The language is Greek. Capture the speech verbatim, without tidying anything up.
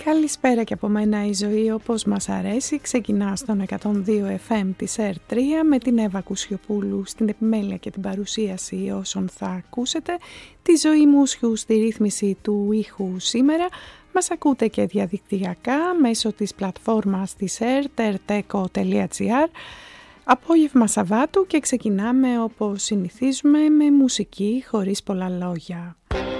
Καλησπέρα και από μένα, η ζωή όπως μας αρέσει ξεκινά στον εκατόν δύο εφ εμ της ερ τρία με την Εύα Κουσιοπούλου στην επιμέλεια και την παρουσίαση όσων θα ακούσετε, τη Ζωή Μούσιου στη ρύθμιση του ήχου σήμερα. Μας ακούτε και διαδικτυακά μέσω της πλατφόρμας της ερτ, ερτέκο τελεία τζι άρ. Απόγευμα Σαββάτου και ξεκινάμε όπως συνηθίζουμε με μουσική χωρίς πολλά λόγια.